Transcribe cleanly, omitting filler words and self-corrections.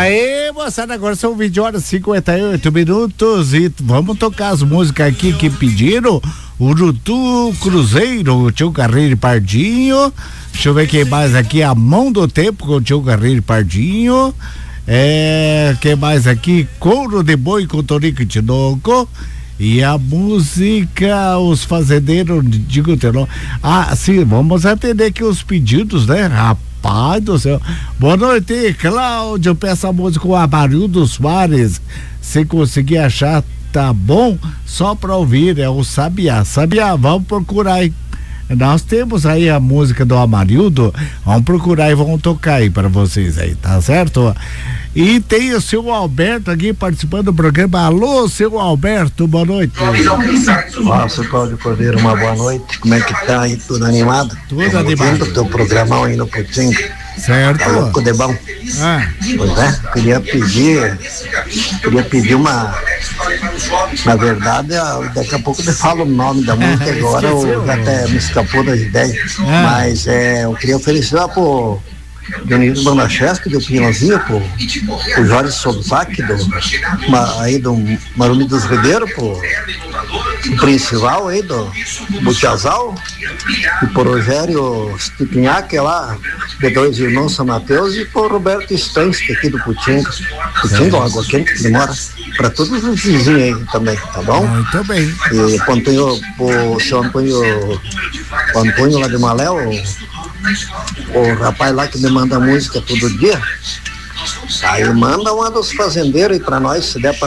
Aí, moçada, agora são 20h58 e vamos tocar as músicas aqui que pediram. Urutu Cruzeiro, o Tio Carreiro e Pardinho. Deixa eu ver quem mais aqui, A Mão do Tempo com o Tio Carreiro e Pardinho. Quem mais aqui? Couro de Boi com Tonico e Tinoco. E a música Os Fazendeiros, digo teu nome. Sim, vamos atender aqui os pedidos, né? Rapaz do céu. Boa noite, Cláudio. Peça a música com o Amarildo Soares. Se conseguir achar, tá bom? Só pra ouvir, é o Sabiá. Sabiá, vamos procurar aí. Nós temos aí a música do Amarildo. Vamos procurar e vamos tocar aí pra vocês aí, tá certo? E tem o seu Alberto aqui participando do programa. Alô, seu Alberto, boa noite. Nossa, Cláudio Cordeiro, uma boa noite. Como é que tá aí? Tudo animado? Tudo animado. O teu programão aí no Putinho. Certo. Tá louco de bom. Pois é, queria pedir uma. Na verdade, daqui a pouco eu falo o nome da música agora, já até me escapou das ideias. Mas eu queria oferecer pro Dionísio Bandachesco, do Pinhãozinho, pro Jorge Sobzac, do Marumi dos Ribeiros, pro Principal aí do Butiazal, e pro Rogério Stipinhac lá, de Dois Irmãos São Mateus, e pro Roberto Stansky aqui do Putinho, Água Quente, que mora, pra todos os vizinhos aí também, tá bom? Muito bem. E pro seu Antônio lá de Malé, o rapaz lá que me manda música todo dia, aí manda uma dos fazendeiros aí pra nós, se der pra